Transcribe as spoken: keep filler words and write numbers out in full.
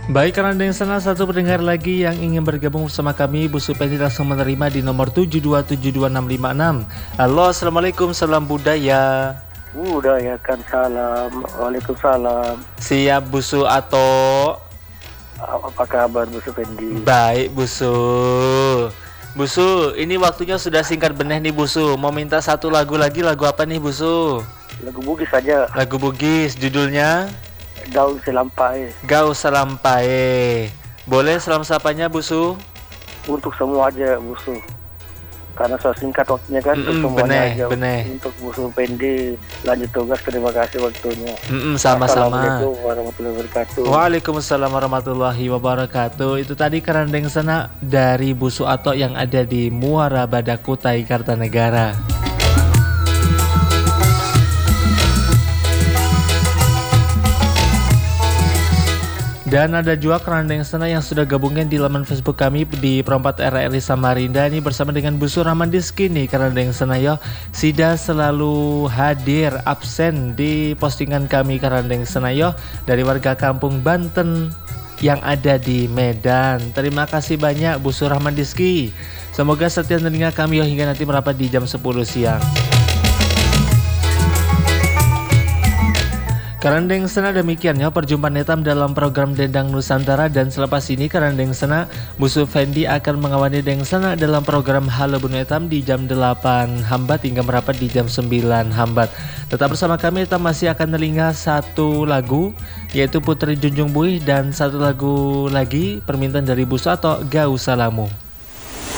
Baik, karena ada yang sana satu pendengar lagi yang ingin bergabung bersama kami, Bu Supendi langsung menerima di nomor tujuh dua tujuh dua enam lima enam. Halo, assalamualaikum, salam budaya. Budaya kan salam, waalaikumsalam. Siap Bu Su atau Apa kabar Bu Supendi? baik Bu Su. Bu Su, ini waktunya sudah singkat beneh nih Bu Su. Mau minta satu lagu lagi, lagu apa nih Bu Su? Lagu Bugis saja, Lagu Bugis, judulnya daun selampai. Gau Salampai. Boleh salam sapanya Bu Su? Untuk semua aja Bu Su. Karena saya singkat waktunya kan, untuk Mm-mm, semuanya beneh, aja. beneh. Untuk Bu Supendi lanjut tugas, terima kasih waktunya. Mm-mm, sama-sama. Assalamualaikum warahmatullahi wabarakatuh. Waalaikumsalam warahmatullahi wabarakatuh. Itu tadi Kerandeng Sena dari Bu Suato yang ada di Muara Badak Kutai, Kartanegara. Dan ada juga Kerandeng Sena yang sudah gabungin di laman Facebook kami di Perempat R R I Samarinda ini bersama dengan Bu Su Ramandiski nih. Kerandeng Sena yo Sida selalu hadir absen di postingan kami Kerandeng Sena yo dari warga kampung Banten yang ada di Medan. Terima kasih banyak Bu Su Ramandiski. Semoga setia mendengar kami yo hingga nanti merapat di jam sepuluh siang. Kerandeng Sena demikian ya perjumpaan etam dalam program Dendang Nusantara, dan selepas ini Kerandeng Sena Bu Supendi akan mengawani Deng Sena dalam program Halo Bunu Etam di jam delapan Hambat hingga merapat di jam sembilan Hambat. Tetap bersama kami, etam masih akan telinga satu lagu yaitu Putri Junjung Buih dan satu lagu lagi permintaan dari Bu Sato, Gau Salamu.